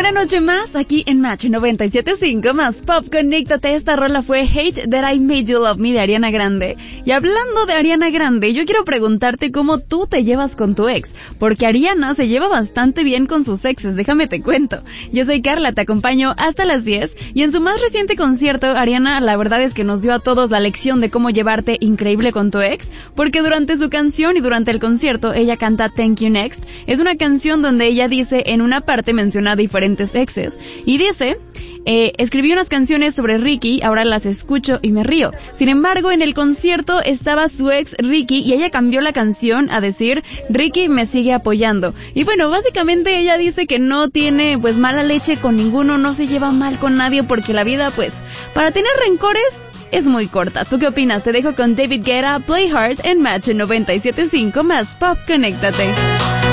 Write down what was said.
Una noche más aquí en Match 97.5 más Pop. Conéctate. Esta rola fue Hate That I Made You Love Me de Ariana Grande. Y hablando de Ariana Grande, yo quiero preguntarte cómo tú te llevas con tu ex, porque Ariana se lleva bastante bien con sus exes, déjame te cuento. Yo soy Carla, te acompaño hasta las 10 y en su más reciente concierto, Ariana la verdad es que nos dio a todos la lección de cómo llevarte increíble con tu ex, porque durante su canción y durante el concierto ella canta Thank You Next. Es una canción donde ella dice, en una parte menciona diferentes exes, y dice, escribí unas canciones sobre Ricky, ahora las escucho y me río. Sin embargo, en el concierto estaba su ex Ricky y ella cambió la canción a decir, Ricky me sigue apoyando. Y bueno, básicamente ella dice que no tiene pues mala leche con ninguno, no se lleva mal con nadie porque la vida pues, para tener rencores, es muy corta. ¿Tú qué opinas? Te dejo con David Guetta, Play Hard en Match 97.5 más Pop. Conéctate.